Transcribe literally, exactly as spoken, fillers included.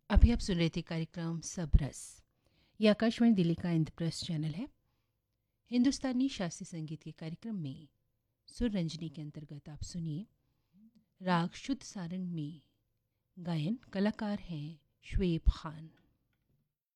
अभी आप सुन रहे थे कार्यक्रम सबरस। ये आकाशवाणी दिल्ली का इंद्रप्रस्थ चैनल है। हिंदुस्तानी शास्त्रीय संगीत के कार्यक्रम में सुर रंजनी के अंतर्गत आप सुनिए राग शुद्ध सारंग में। गायन कलाकार हैं शुएब खान।